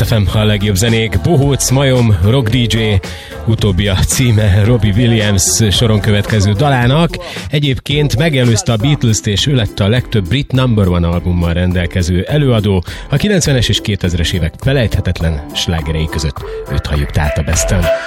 Kiss FM, a legjobb zenék, bohóc, majom, rock DJ, utóbbi a címe Robbie Williams soron következő dalának. Egyébként megelőzte a Beatles-t, és ő lett a legtöbb brit number one albummal rendelkező előadó. A 90-es és 2000-es évek felejthetetlen slágerei között őt halljuk tehát a besten.